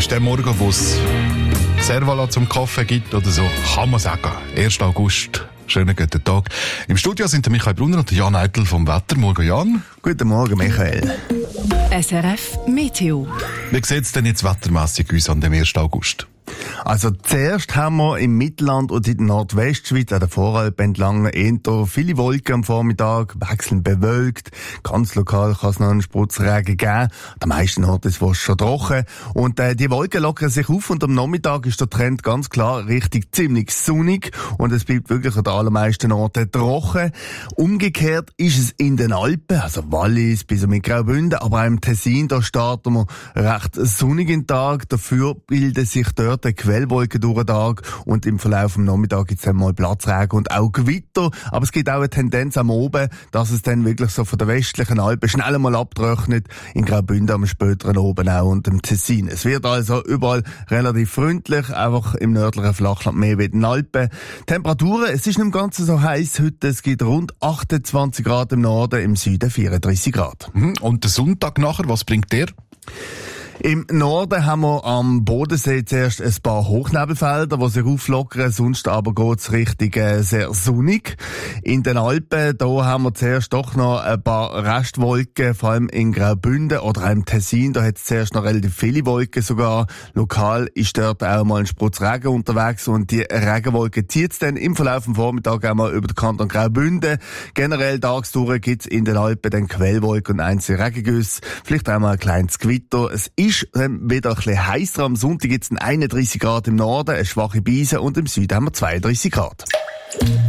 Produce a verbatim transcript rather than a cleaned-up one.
ist der Morgen, wo es Servala zum Kaffee gibt oder so, kann man sagen. erster August. Schönen guten Tag. Im Studio sind der Michael Brunner und der Jan Eitel vom Wetter. Morgen, Jan. Guten Morgen, Michael. S R F Meteo. Wie sieht es denn jetzt wettermässig aus an dem ersten August? Also zuerst haben wir im Mittelland und in der Nordwestschweiz an der Voralp entlang eher viele Wolken am Vormittag, wechselnd bewölkt. Ganz lokal kann es noch einen Spritzregen geben. Am meisten Orten ist es schon trocken. Und äh, die Wolken lockern sich auf und am Nachmittag ist der Trend ganz klar richtig ziemlich sonnig und es bleibt wirklich an den allermeisten Orten trocken. Umgekehrt ist es in den Alpen, also Wallis bis mit Graubünden, aber auch im Tessin, da starten wir recht sonnigen Tag. Dafür bilden sich dort eine Quellwolke durch den Tag und im Verlauf des Nachmittags gibt es dann mal Platzregen und auch Gewitter. Aber es gibt auch eine Tendenz am Oben, dass es dann wirklich so von der westlichen Alpen schnell einmal abtrocknet. In Graubünden am späteren Oben auch und im Tessin. Es wird also überall relativ freundlich, einfach im nördlichen Flachland mehr wie in den Alpen. Temperaturen, es ist nicht im Ganzen so heiß heute. Es gibt rund achtundzwanzig Grad im Norden, im Süden vierunddreißig Grad. Und der Sonntag nachher, was bringt der? Im Norden haben wir am Bodensee zuerst ein paar Hochnebelfelder, die sich auflockern, sonst aber geht's richtig äh, sehr sonnig. In den Alpen, da haben wir zuerst doch noch ein paar Restwolken, vor allem in Graubünden oder auch im Tessin, da hat es zuerst noch relativ viele Wolken sogar. Lokal ist dort auch mal ein Sprutz Regen unterwegs und die Regenwolke zieht es dann im Verlauf des Vormittags einmal über den Kanton Graubünden. Generell tagsdurch gibt's in den Alpen dann Quellwolken und einzelne Regengüsse, vielleicht auch mal ein kleines Gewitter. Es ist dann wieder ein bisschen heißer. Am Sonntag gibt es einunddreißig Grad im Norden, eine schwache Brise und im Süden haben wir zweiunddreißig Grad.